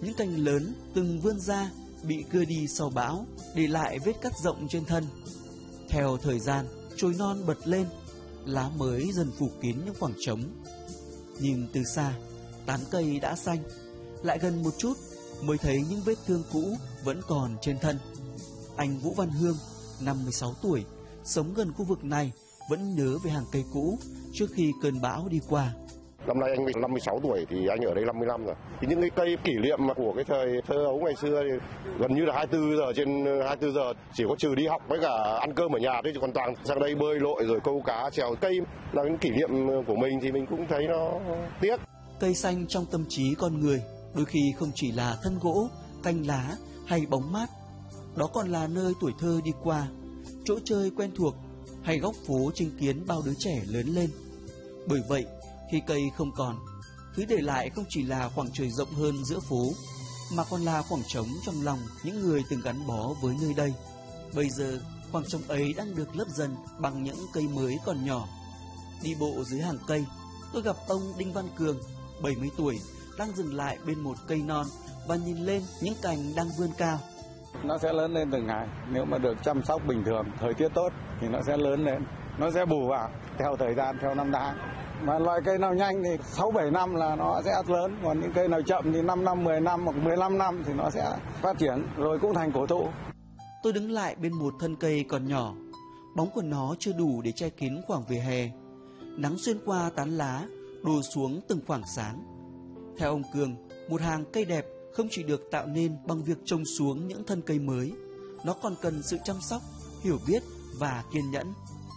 Những cành lớn từng vươn ra bị cưa đi sau bão, để lại vết cắt rộng trên thân. Theo thời gian, chồi non bật lên, lá mới dần phủ kín những khoảng trống. Nhìn từ xa, tán cây đã xanh, lại gần một chút mới thấy những vết thương cũ vẫn còn trên thân. Anh Vũ Văn Hương, 56 tuổi, sống gần khu vực này, vẫn nhớ về hàng cây cũ trước khi cơn bão đi qua. Năm nay anh 56 tuổi thì anh ở đây 55 rồi. Thì những cái cây kỷ niệm của cái thời thơ ấu ngày xưa thì gần như là 24 giờ trên 24 giờ, chỉ có trừ đi học với cả ăn cơm ở nhà thôi, chứ còn toàn sang đây bơi lội rồi câu cá trèo cây là những kỷ niệm của mình thì mình cũng thấy nó tiếc. Cây xanh trong tâm trí con người đôi khi không chỉ là thân gỗ, cành lá hay bóng mát, đó còn là nơi tuổi thơ đi qua, chỗ chơi quen thuộc hay góc phố chứng kiến bao đứa trẻ lớn lên. Bởi vậy, khi cây không còn, thứ để lại không chỉ là khoảng trời rộng hơn giữa phố, mà còn là khoảng trống trong lòng những người từng gắn bó với nơi đây. Bây giờ, khoảng trống ấy đang được lấp dần bằng những cây mới còn nhỏ. Đi bộ dưới hàng cây, tôi gặp ông Đinh Văn Cường, 70 tuổi, đang dừng lại bên một cây non và nhìn lên những cành đang vươn cao. Nó sẽ lớn lên từng ngày, nếu mà được chăm sóc bình thường, thời tiết tốt thì nó sẽ lớn lên, nó sẽ bù vào theo thời gian, theo năm tháng. Mà loại cây nào nhanh thì 6-7 năm là nó sẽ lớn, còn những cây nào chậm thì 5 năm, 10 năm hoặc 15 năm thì nó sẽ phát triển rồi cũng thành cổ thụ. Tôi đứng lại bên một thân cây còn nhỏ, bóng của nó chưa đủ để che kín khoảng vỉa hè. Nắng xuyên qua tán lá, đổ xuống từng khoảng sáng. Theo ông Cường, một hàng cây đẹp không chỉ được tạo nên bằng việc trồng xuống những thân cây mới, nó còn cần sự chăm sóc, hiểu biết và kiên nhẫn.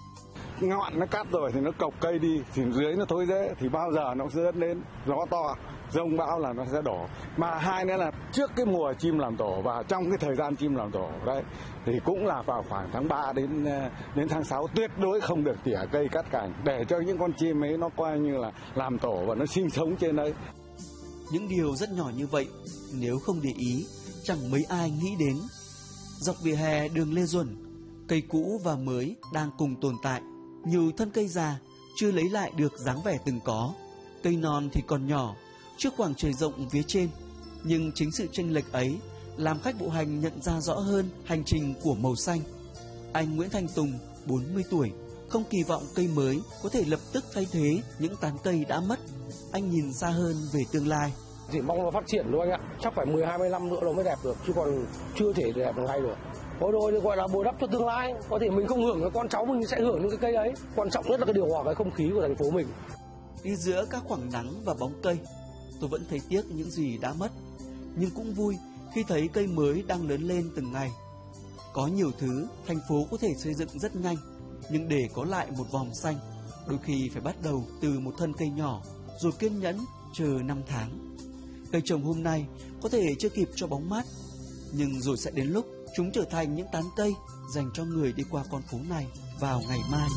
Ngọn nó cắt rồi thì nó cộc cây đi, thì dưới nó thối rễ thì bao giờ nó sẽ dẫn đến gió to, giông bão là nó sẽ đổ. Mà hai nữa là trước cái mùa chim làm tổ và trong cái thời gian chim làm tổ đấy thì cũng là vào khoảng tháng 3 đến tháng 6 tuyệt đối không được tỉa cây cắt cành để cho những con chim ấy nó coi như là làm tổ và nó sinh sống trên đấy. Những điều rất nhỏ như vậy, nếu không để ý, chẳng mấy ai nghĩ đến. Dọc vỉa hè đường Lê Duẩn, cây cũ và mới đang cùng tồn tại. Nhiều thân cây già chưa lấy lại được dáng vẻ từng có. Cây non thì còn nhỏ, trước khoảng trời rộng phía trên. Nhưng chính sự chênh lệch ấy làm khách bộ hành nhận ra rõ hơn hành trình của màu xanh. Anh Nguyễn Thanh Tùng, 40 tuổi, không kỳ vọng cây mới có thể lập tức thay thế những tán cây đã mất. Anh nhìn xa hơn về tương lai. Chỉ mong nó phát triển thôi anh ạ, chắc phải 10-20 năm nữa nó mới đẹp được, chứ còn chưa thể đẹp ngay được. Có đôi thì gọi là bồi đắp cho tương lai, có thể mình không hưởng thì con cháu mình sẽ hưởng những cái cây ấy. Quan trọng nhất là cái điều hòa cái không khí của thành phố mình. Đi giữa các khoảng nắng và bóng cây, tôi vẫn thấy tiếc những gì đã mất, nhưng cũng vui khi thấy cây mới đang lớn lên từng ngày. Có nhiều thứ thành phố có thể xây dựng rất nhanh, nhưng để có lại một vòm xanh, đôi khi phải bắt đầu từ một thân cây nhỏ, rồi kiên nhẫn chờ 5 tháng. Cây trồng hôm nay có thể chưa kịp cho bóng mát, nhưng rồi sẽ đến lúc chúng trở thành những tán cây dành cho người đi qua con phố này vào ngày mai.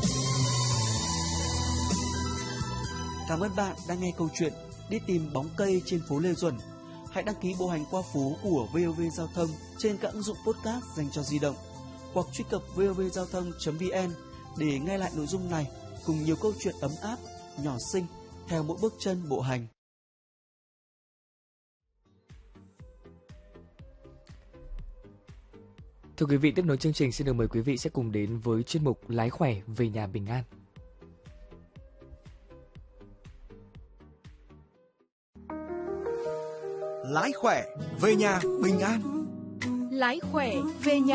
Cảm ơn bạn đang nghe câu chuyện Đi tìm bóng cây trên phố Lê Duẩn. Hãy đăng ký bộ hành qua phố của VOV Giao thông trên các ứng dụng podcast dành cho di động, hoặc truy cập vovgiao thông.vn để nghe lại nội dung này cùng nhiều câu chuyện ấm áp, nhỏ xinh theo mỗi bước chân bộ hành. Thưa quý vị, tiếp nối chương trình xin được mời quý vị sẽ cùng đến với chuyên mục Lái khỏe về nhà bình an. Lái khỏe về nhà bình an. Lái khỏe về nhà